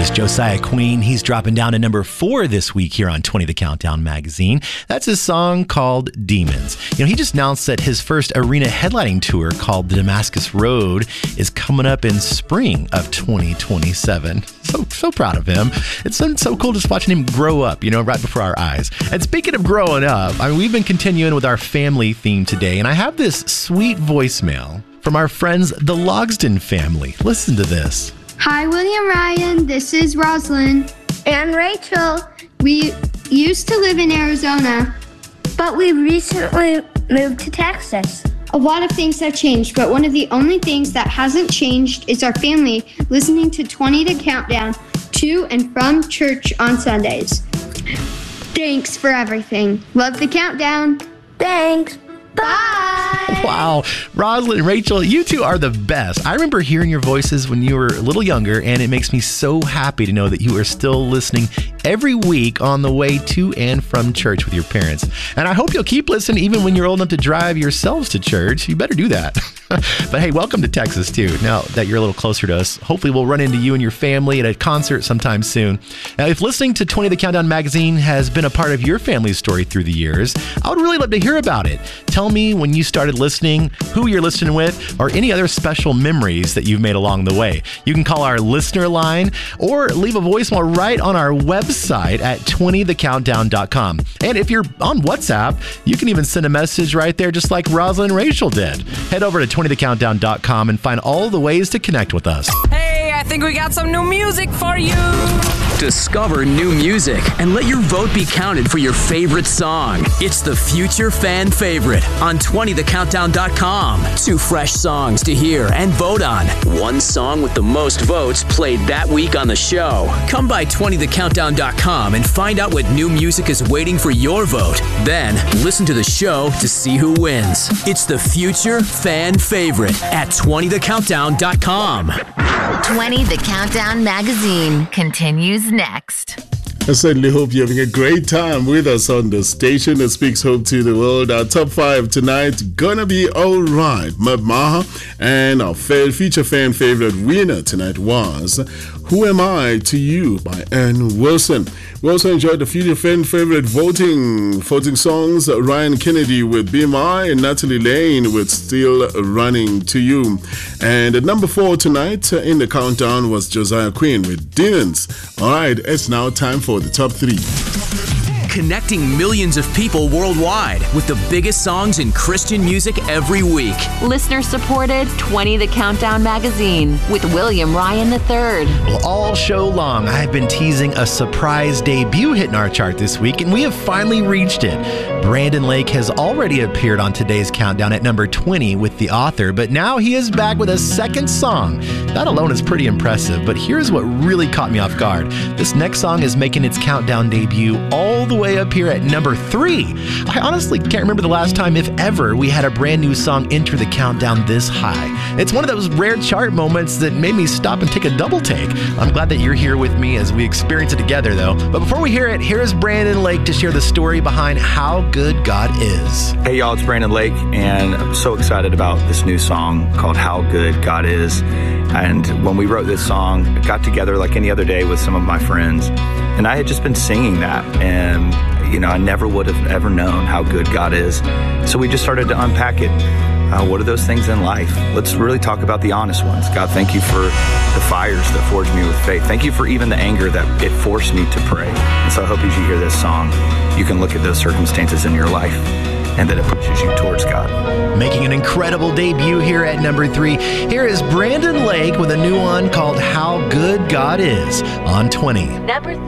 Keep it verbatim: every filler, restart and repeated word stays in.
is Josiah Queen. He's dropping down to number four this week here on twenty The Countdown magazine. That's his song called Demons. You know, he just announced that his first arena headlining tour called the Damascus Road is coming up in spring of twenty twenty-seven. So, so proud of him. It's been so cool just watching him grow up, you know, right before our eyes. And speaking of growing up, I mean, we've been continuing with our family theme today, and I have this sweet voicemail from our friends, the Logsdon family. Listen to this. Hi, William Ryan. This is Rosalind. And Rachel. We used to live in Arizona, but we recently moved to Texas. A lot of things have changed, but one of the only things that hasn't changed is our family listening to twenty The Countdown to and from church on Sundays. Thanks for everything. Love The Countdown. Thanks. Bye. Wow. Rosalind and Rachel, you two are the best. I remember hearing your voices when you were a little younger, and it makes me so happy to know that you are still listening every week on the way to and from church with your parents. And I hope you'll keep listening even when you're old enough to drive yourselves to church. You better do that. But hey, welcome to Texas too. Now that you're a little closer to us, hopefully we'll run into you and your family at a concert sometime soon. Now, if listening to twenty The Countdown magazine has been a part of your family's story through the years, I would really love to hear about it. Tell me when you started listening, who you're listening with, or any other special memories that you've made along the way. You can call our listener line or leave a voicemail right on our website at twenty the countdown dot com. And if you're on WhatsApp, you can even send a message right there just like Rosalind and Rachel did. Head over to twenty the countdown dot com and find all the ways to connect with us. Hey, I think we got some new music for you. Discover new music and let your vote be counted for your favorite song. It's the Future Fan Favorite on twenty the countdown dot com. Two fresh songs to hear and vote on. One song with the most votes played that week on the show. Come by twenty the countdown dot com and find out what new music is waiting for your vote. Then listen to the show to see who wins. It's the Future Fan Favorite at twenty the countdown dot com. twenty The Countdown magazine continues next. I certainly hope you're having a great time with us on the station that speaks hope to the world. Our top five tonight, gonna be all right. Mud Maha, and our feature fan favorite winner tonight was Who Am I to You by Ann Wilson. We also enjoyed the future fan favorite voting voting songs, Ryan Kennedy with Be My and Natalie Lane with Still Running to You. And at number four tonight in the countdown was Josiah Queen with Demons. All right, it's now time for the top three. Connecting millions of people worldwide with the biggest songs in Christian music every week. Listener supported twenty The Countdown magazine with William Ryan the third. Well, all show long, I've been teasing a surprise debut hit in our chart this week, and we have finally reached it. Brandon Lake has already appeared on today's countdown at number twenty with The Author, but now he is back with a second song. That alone is pretty impressive, but here's what really caught me off guard. This next song is making its countdown debut all the way up here at number three. I honestly can't remember the last time, if ever, we had a brand new song enter the countdown this high. It's one of those rare chart moments that made me stop and take a double take. I'm glad that you're here with me as we experience it together, though. But before we hear it, here's Brandon Lake to share the story behind How Good God Is. Hey y'all, it's Brandon Lake, and I'm so excited about this new song called How Good God Is. And when we wrote this song, I got together like any other day with some of my friends, and I had just been singing that, and you know, I never would have ever known how good God is. So we just started to unpack it. Uh, what are those things in life? Let's really talk about the honest ones. God, thank you for the fires that forged me with faith. Thank you for even the anger that it forced me to pray. And so I hope as you hear this song, you can look at those circumstances in your life and that it pushes you towards God. Making an incredible debut here at number three, here is Brandon Lake with a new one called How Good God Is on twenty. Number